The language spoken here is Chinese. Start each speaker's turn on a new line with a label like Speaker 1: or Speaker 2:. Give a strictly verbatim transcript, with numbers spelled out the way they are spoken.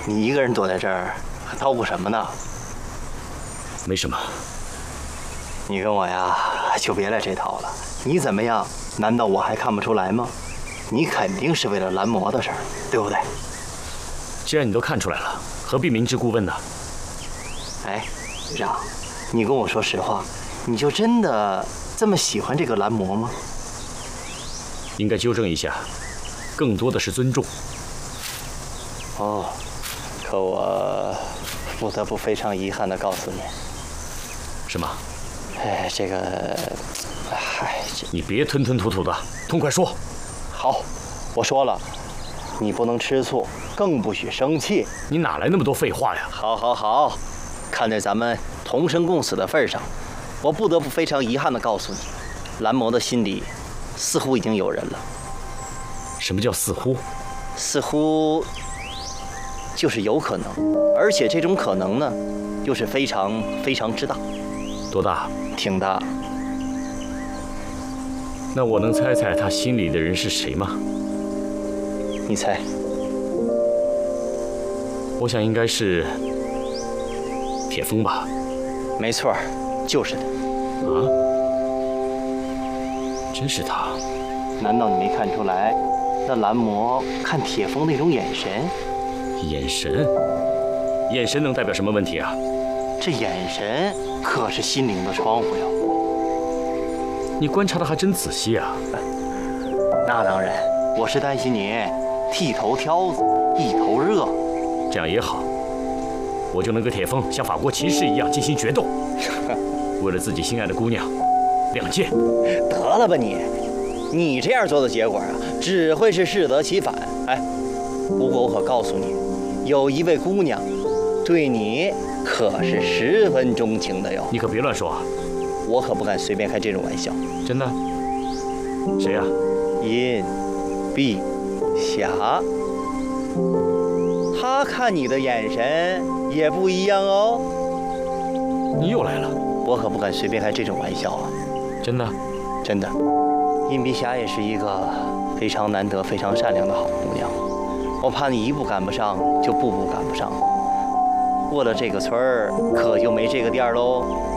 Speaker 1: 你一个人躲在这儿，还叨咕什么呢？
Speaker 2: 没什么。
Speaker 1: 你跟我呀，就别来这套了。你怎么样？难道我还看不出来吗？你肯定是为了蓝魔的事儿，对不对？
Speaker 2: 既然你都看出来了，何必明知故问呢？
Speaker 1: 哎，让，你跟我说实话，你就真的这么喜欢这个蓝魔吗？
Speaker 2: 应该纠正一下，更多的是尊重。
Speaker 1: 哦，可我不得不非常遗憾地告诉你。
Speaker 2: 什么？
Speaker 1: 哎，这个，哎，这
Speaker 2: 你别吞吞吐吐的，痛快说。
Speaker 1: 好，我说了，你不能吃醋，更不许生气。
Speaker 2: 你哪来那么多废话呀？
Speaker 1: 好，好，好，看在咱们同生共死的份上，我不得不非常遗憾地告诉你，蓝魔的心里似乎已经有人了。
Speaker 2: 什么叫似乎？
Speaker 1: 似乎就是有可能，而且这种可能呢，又是非常非常之大。
Speaker 2: 多大？
Speaker 1: 挺大。
Speaker 2: 那我能猜猜他心里的人是谁吗？
Speaker 1: 你猜？
Speaker 2: 我想应该是铁峰吧。
Speaker 1: 没错，就是他。
Speaker 2: 啊？真是他？
Speaker 1: 难道你没看出来？那蓝魔看铁峰那种眼神，
Speaker 2: 眼神，眼神能代表什么问题啊？
Speaker 1: 这眼神可是心灵的窗户哟。
Speaker 2: 你观察的还真仔细啊。
Speaker 1: 那当然，我是担心你剃头挑子，一头热。
Speaker 2: 这样也好，我就能跟铁峰像法国骑士一样进行决斗，为了自己心爱的姑娘亮剑。
Speaker 1: 得了吧你！你这样做的结果啊，只会是适得其反。哎，不过我可告诉你，有一位姑娘，对你可是十分钟情的哟。
Speaker 2: 你可别乱说啊！
Speaker 1: 我可不敢随便开这种玩笑。
Speaker 2: 真的？谁呀？
Speaker 1: 殷碧霞。她看你的眼神也不一样哦。
Speaker 2: 你又来了。
Speaker 1: 我可不敢随便开这种玩笑啊。
Speaker 2: 真的？
Speaker 1: 真的。殷碧霞也是一个非常难得、非常善良的好姑娘，我怕你一步赶不上，就步步赶不上。过了这个村儿，可就没这个店喽。